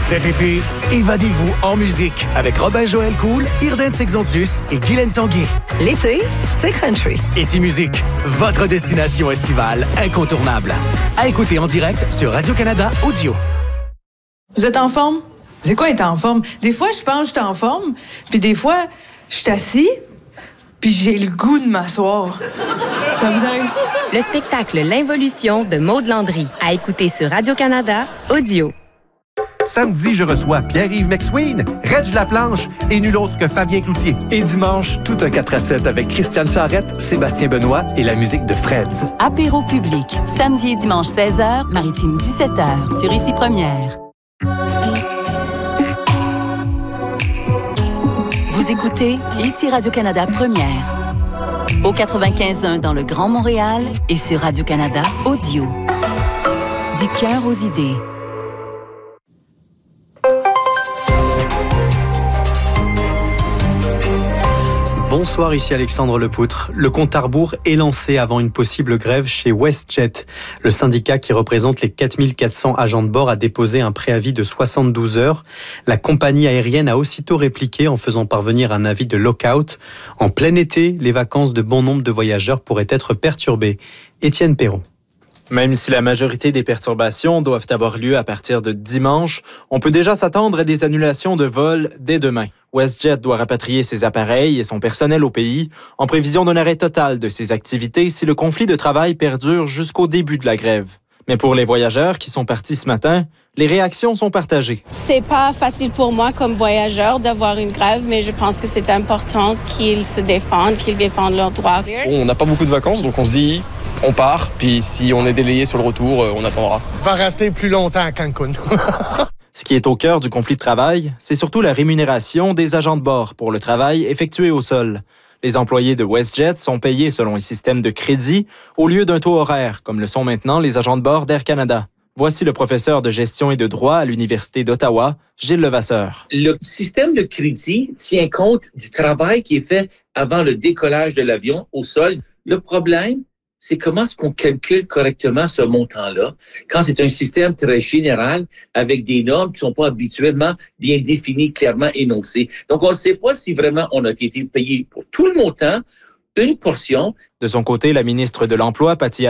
Cet été, évadez-vous en musique avec Robin Joël Cool, Irden Sexontius et Guylaine Tanguay. L'été, c'est country. Ici Musique, votre destination estivale incontournable. À écouter en direct sur Radio-Canada Audio. Vous êtes en forme? C'est quoi être en forme? Des fois, je pense que je suis en forme, puis des fois, je suis assis, puis j'ai le goût de m'asseoir. Ça vous arrive-tu, ça? Le spectacle L'Involution de Maude Landry. À écouter sur Radio-Canada Audio. Samedi, je reçois Pierre-Yves McSween, Reg Laplanche et nul autre que Fabien Cloutier. Et dimanche, tout un 4-7 avec Christiane Charrette, Sébastien Benoît et la musique de Freds. Apéro public, samedi et dimanche 16h, Maritime 17h, sur Ici Première. Vous écoutez Ici Radio-Canada Première. Au 95.1 dans le Grand Montréal et sur Radio-Canada Audio. Du cœur aux idées. Bonsoir, ici Alexandre Lepoutre. Le compte à rebours est lancé avant une possible grève chez WestJet. Le syndicat qui représente les 4400 agents de bord a déposé un préavis de 72 heures. La compagnie aérienne a aussitôt répliqué en faisant parvenir un avis de lockout. En plein été, les vacances de bon nombre de voyageurs pourraient être perturbées. Étienne Perron. Même si la majorité des perturbations doivent avoir lieu à partir de dimanche, on peut déjà s'attendre à des annulations de vols dès demain. WestJet doit rapatrier ses appareils et son personnel au pays en prévision d'un arrêt total de ses activités si le conflit de travail perdure jusqu'au début de la grève. Mais pour les voyageurs qui sont partis ce matin, les réactions sont partagées. C'est pas facile pour moi comme voyageur d'avoir une grève, mais je pense que c'est important qu'ils se défendent, qu'ils défendent leurs droits. On n'a pas beaucoup de vacances, donc on se dit, on part, puis si on est délayé sur le retour, on attendra. On va rester plus longtemps à Cancun. Ce qui est au cœur du conflit de travail, c'est surtout la rémunération des agents de bord pour le travail effectué au sol. Les employés de WestJet sont payés selon un système de crédit au lieu d'un taux horaire, comme le sont maintenant les agents de bord d'Air Canada. Voici le professeur de gestion et de droit à l'Université d'Ottawa, Gilles Levasseur. Le système de crédit tient compte du travail qui est fait avant le décollage de l'avion au sol. Le problème, c'est comment est-ce qu'on calcule correctement ce montant-là quand c'est un système très général avec des normes qui ne sont pas habituellement bien définies, clairement énoncées. Donc, on ne sait pas si vraiment on a été payé pour tout le montant, une portion. De son côté, la ministre de l'Emploi, Paty